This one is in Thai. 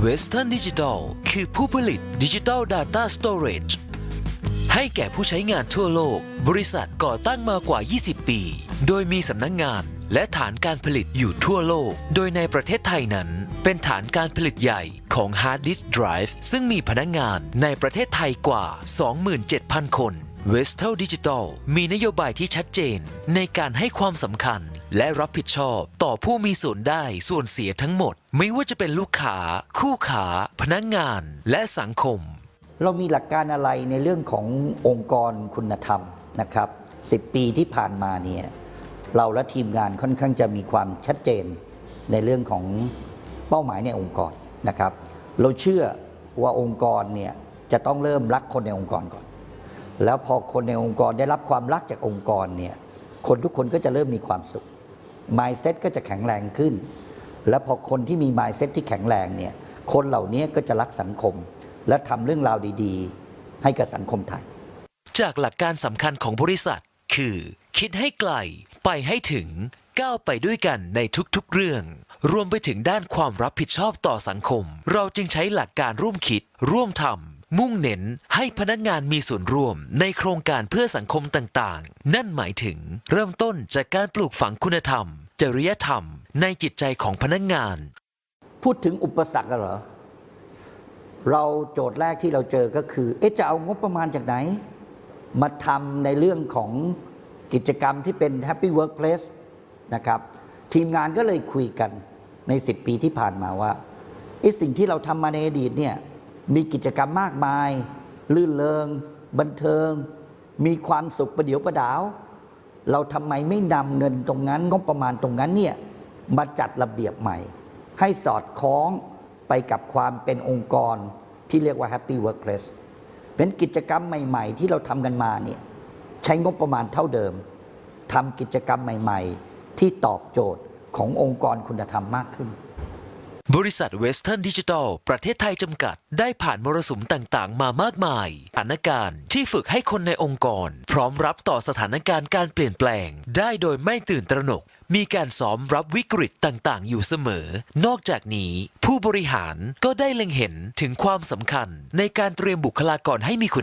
Western Digital คือผู้ผลิต Digital Data Storage ให้แก่ผู้ใช้งานทั่วโลกบริษัทก่อตั้งมากว่า 20 ปี โดยมีสำนักงานและฐานการผลิตอยู่ทั่วโลก โดยในประเทศไทยนั้นเป็นฐานการผลิตใหญ่ของ Hard Disk Drive ซึ่งมีพนักงานในประเทศไทยกว่า 27,000 คน Western Digital มีนโยบายที่ชัดเจนในการให้ความสำคัญและรับผิดชอบต่อผู้มีส่วนได้ส่วนเสียทั้งหมดไม่ว่าจะเป็นลูกค้าคู่ค้าพนักงานและสังคมเรามีหลักการอะไรในเรื่องขององค์กรคุณธรรมนะครับ10 ปีที่ผ่านมาเนี่ยเราและทีมงานค่อนข้างจะมีความชัดเจนในเรื่องของเป้าหมายในองค์กรนะครับเราเชื่อว่าองค์กรเนี่ยจะต้องเริ่มรักคนในองค์กรก่อนแล้วพอคนในองค์กรได้รับความรักจากองค์กรเนี่ยคนทุกคนก็จะเริ่มมีความสุข mindset ก็จะแข็งแรงขึ้นและพอคนที่มี mindset ที่แข็งแรงเนี่ยคนเหล่านี้ก็จะรักสังคมและทำเรื่องราวดีๆให้กับสังคมไทยจากหลักการสำคัญของบริษัทคือคิดให้ไกลไปให้ถึงก้าวไปด้วยกันในทุกๆเรื่องรวมไปถึงด้านความรับผิดชอบต่อสังคมเราจึงใช้หลักการร่วมคิดร่วมทำมุ่งเน้นให้พนักงานมีส่วนร่วมในโครงการเพื่อสังคมต่างๆนั่นหมายถึงเริ่มต้นจากการปลูกฝังคุณธรรมจริยธรรมในจิตใจของพนักงานพูดถึงอุปสรรคเหรอเราโจทย์แรกที่เราเจอก็คือจะเอางบประมาณจากไหนมาทำในเรื่องของกิจกรรมที่เป็น Happy Workplace นะครับทีมงานก็เลยคุยกันใน10 ปีที่ผ่านมาว่าสิ่งที่เราทำมาในอดีตเนี่ยมีกิจกรรมมากมายลื่นเริงบันเทิงมีความสุขประเดี๋ยวประดาวเราทำไมไม่นำเงินตรงนั้นงบประมาณตรงนั้นเนี่ยมาจัดระเบียบใหม่ให้สอดคล้องไปกับความเป็นองค์กรที่เรียกว่า Happy Workplace เป็นกิจกรรมใหม่ๆที่เราทำกันมาเนี่ยใช้งบประมาณเท่าเดิมทำกิจกรรมใหม่ๆที่ตอบโจทย์ขององค์กรคุณธรรมมากขึ้นบริษัท Western Digital ประเทศไทยจำกัดได้ผ่านมรสุมต่างๆมามากมายสถานการณ์ที่ฝึกให้คนในองค์กรพร้อมรับต่อสถานการณ์การเปลี่ยนแปลงได้โดยไม่ตื่นตระหนกมีการซ้อมรับวิกฤตต่างๆอยู่เสมอนอกจากนี้ผู้บริหารก็ได้เล็งเห็นถึงความสำคัญในการเตรียมบุคลากรให้มีคุณ